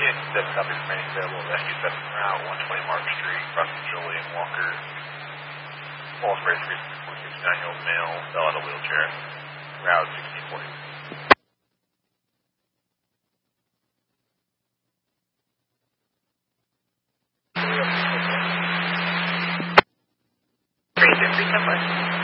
Unit 7 copies remaining available. Rescue 7 route 120 Mark Street, crossing Julian Walker. Salisbury 369-year-old male, fell out of wheelchair. Route 1640. Three, 3, 3,